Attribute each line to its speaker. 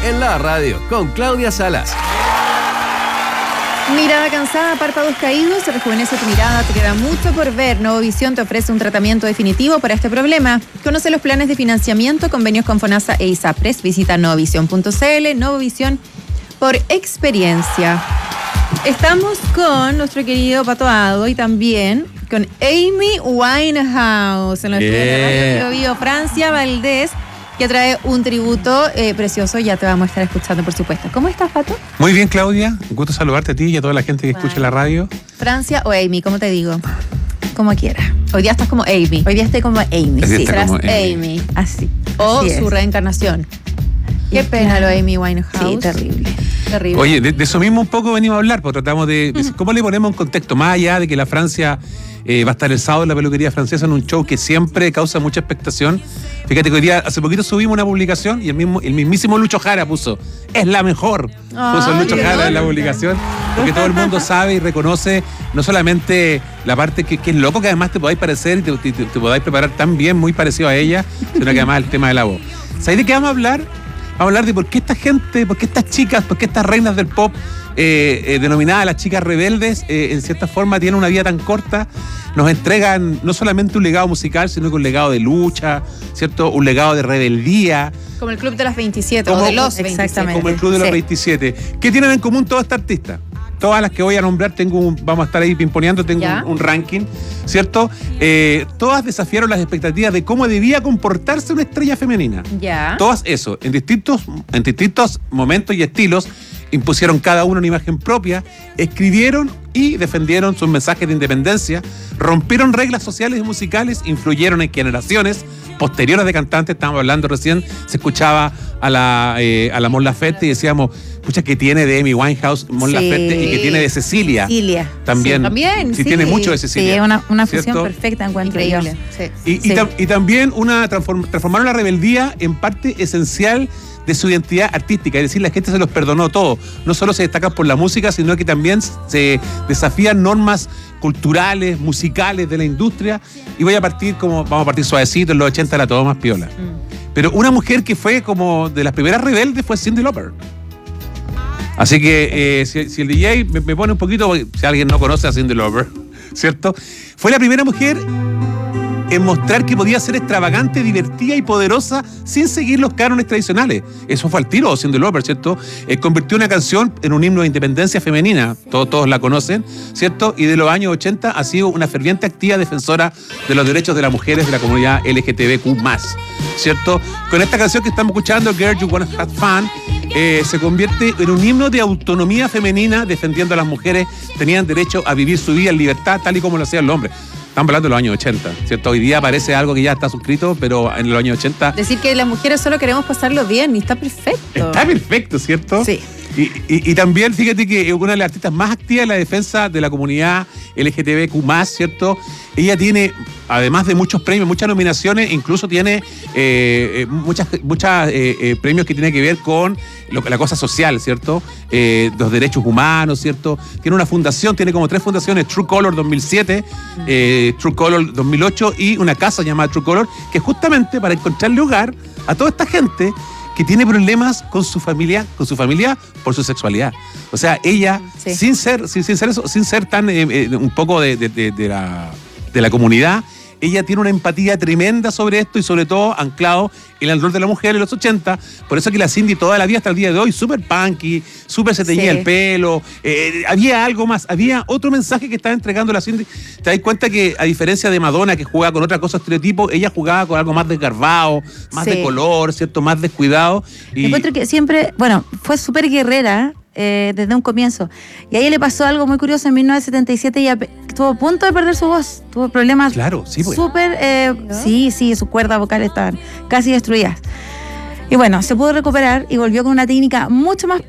Speaker 1: en la radio con Claudia Salas.
Speaker 2: Mirada cansada, párpados caídos, rejuvenece tu mirada, te queda mucho por ver. Novovisión te ofrece un tratamiento definitivo para este problema. Conoce los planes de financiamiento, convenios con FONASA e ISAPRES. Visita novovisión.cl. Novovisión por experiencia. Estamos con nuestro querido Pato Ado y también con Amy Winehouse en los estudios de Radio Bio, Francia Valdés, que trae un tributo precioso. Ya te vamos a estar escuchando, por supuesto. ¿Cómo estás, Pato?
Speaker 3: Muy bien, Claudia. Un gusto saludarte a ti y a toda la gente que escucha la radio.
Speaker 2: Francia o Amy, ¿cómo te digo? Como quieras. Hoy día estás como Amy. Hoy día estoy como Amy. Sí, serás como Amy. Así. O así su reencarnación. Qué pena lo Amy Winehouse.
Speaker 4: Sí, terrible.
Speaker 2: Terrible.
Speaker 3: Oye, de eso mismo un poco venimos a hablar, porque tratamos de cómo le ponemos en contexto, más allá de que la Francia va a estar el sábado en la peluquería francesa en un show que siempre causa mucha expectación. Fíjate que hoy día, hace poquito subimos una publicación y el mismísimo Lucho Jara puso, es la mejor. Puso Lucho Jara en la publicación, porque todo el mundo sabe y reconoce no solamente la parte que es loco, que además te podáis parecer y te podáis preparar tan bien, muy parecido a ella, sino que además el tema de la voz. ¿Sabéis de qué vamos a hablar? Vamos a hablar de por qué esta gente, por qué estas chicas, por qué estas reinas del pop, denominadas las chicas rebeldes, en cierta forma tienen una vida tan corta, nos entregan no solamente un legado musical, sino que un legado de lucha, ¿cierto? Un legado de rebeldía.
Speaker 2: Como el Club de las 27, o de los 27.
Speaker 4: Exactamente.
Speaker 3: Como el Club de los 27. ¿Qué tienen en común todas estas artistas? Todas las que voy a nombrar, vamos a estar ahí pimponeando, tengo un ranking, ¿cierto? Todas desafiaron las expectativas de cómo debía comportarse una estrella femenina.
Speaker 2: Ya.
Speaker 3: Todas eso, en distintos momentos y estilos, impusieron cada una imagen propia, escribieron y defendieron sus mensajes de independencia, rompieron reglas sociales y musicales, influyeron en generaciones posteriores de cantantes. Estábamos hablando recién, se escuchaba a la Mon Laferte y decíamos, pucha, que tiene de Amy Winehouse, Mon Laferte, y que tiene de Cecilia. También.
Speaker 2: Sí, también,
Speaker 3: sí, tiene mucho de Cecilia.
Speaker 4: Sí, una fusión
Speaker 3: ¿cierto?
Speaker 4: perfecta, encuentro yo.
Speaker 2: Increíble. Sí.
Speaker 3: Y también transformaron la rebeldía en parte esencial de su identidad artística, es decir, la gente se los perdonó todo. No solo se destacan por la música, sino que también se desafían normas culturales, musicales de la industria. Y vamos a partir suavecito, en los 80 era todo más piola. Pero una mujer que fue como de las primeras rebeldes fue Cyndi Lauper. Así que si el DJ me pone un poquito, si alguien no conoce a Cyndi Lauper, ¿cierto? Fue la primera mujer en mostrar que podía ser extravagante, divertida y poderosa sin seguir los cánones tradicionales. Eso fue al tiro, Cyndi Lauper, ¿cierto? Convirtió una canción en un himno de independencia femenina, todos la conocen, ¿cierto? Y de los años 80 ha sido una ferviente activa defensora de los derechos de las mujeres de la comunidad LGTBQ+, ¿cierto? Con esta canción que estamos escuchando, Girl, You Wanna Have Fun, se convierte en un himno de autonomía femenina, defendiendo a las mujeres tenían derecho a vivir su vida en libertad, tal y como lo hacía el hombre. Estamos hablando de los años 80, ¿cierto? Hoy día parece algo que ya está suscrito, pero en los años 80...
Speaker 2: Decir que las mujeres solo queremos pasarlo bien y está perfecto.
Speaker 3: Está perfecto, ¿cierto?
Speaker 2: Sí.
Speaker 3: Y también, fíjate que una de las artistas más activas en la defensa de la comunidad LGTBQ+, ¿cierto? Ella tiene, además de muchos premios, muchas nominaciones, incluso tiene muchas premios que tienen que ver con la cosa social, ¿cierto? Los derechos humanos, ¿cierto? Tiene una fundación, tiene como 3 fundaciones, True Color 2007, True Color 2008 y una casa llamada True Color, que justamente para encontrarle hogar a toda esta gente que tiene problemas con su familia por su sexualidad. O sea, ella, sin ser tan un poco de la comunidad, ella tiene una empatía tremenda sobre esto y sobre todo anclado en el rol de la mujer en los 80. Por eso que la Cyndi toda la vida hasta el día de hoy, súper punky, súper se teñía el pelo. Había algo más, había otro mensaje que estaba entregando la Cyndi. Te das cuenta que a diferencia de Madonna, que jugaba con otra cosa estereotipo, ella jugaba con algo más desgarbado, más de color, ¿cierto? Más descuidado.
Speaker 4: Y encuentro que siempre, fue súper guerrera desde un comienzo. Y a ella le pasó algo muy curioso en 1977, ella estuvo a punto de perder su voz, tuvo problemas súper, sí, sus cuerdas vocales estaban casi destruidas. Y bueno, se pudo recuperar y volvió con una técnica mucho más